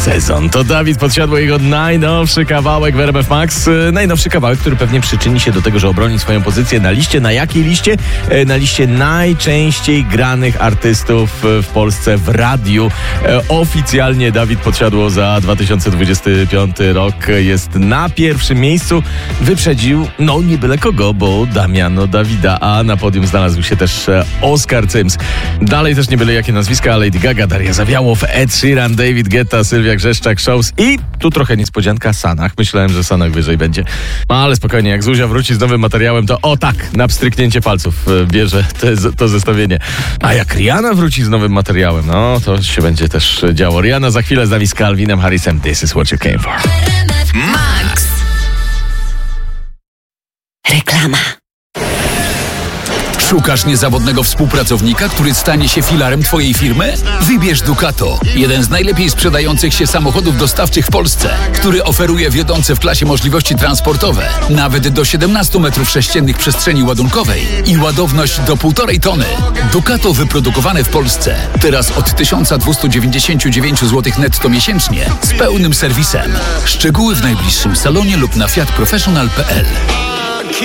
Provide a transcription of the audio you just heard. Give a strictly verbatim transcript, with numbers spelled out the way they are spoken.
sezon. To Dawid Podsiadło, jego najnowszy kawałek w R M F Max. Najnowszy kawałek, który pewnie przyczyni się do tego, że obroni swoją pozycję na liście. Na jakiej liście? Na liście najczęściej granych artystów w Polsce w radiu. Oficjalnie Dawid Podsiadło za dwa tysiące dwudziesty piąty rok jest na pierwszym miejscu. Wyprzedził, no nie byle kogo, bo Damiano Davida, a na podium znalazł się też Oscar Cyms. Dalej też nie byle jakie nazwiska: Lady Gaga, Daria Zawiałow, Ed Sheeran, David Guetta, Sylwia Grzeszczak, Shows i tu trochę niespodzianka, Sanach. Myślałem, że Sanach wyżej będzie. No ale spokojnie, jak Zuzia wróci z nowym materiałem, to o tak, na pstryknięcie palców bierze te, to zestawienie. A jak Rihanna wróci z nowym materiałem, no to się będzie też działo. Rihanna za chwilę z nami z Calvinem Harrisem. This is what you came for. Max. Reklama. Szukasz niezawodnego współpracownika, który stanie się filarem twojej firmy? Wybierz Ducato, jeden z najlepiej sprzedających się samochodów dostawczych w Polsce, który oferuje wiodące w klasie możliwości transportowe, nawet do siedemnaście metrów sześciennych przestrzeni ładunkowej i ładowność do półtorej tony. Ducato wyprodukowane w Polsce, teraz od tysiąc dwieście dziewięćdziesiąt dziewięć złotych netto miesięcznie z pełnym serwisem. Szczegóły w najbliższym salonie lub na fiat professional kropka p l.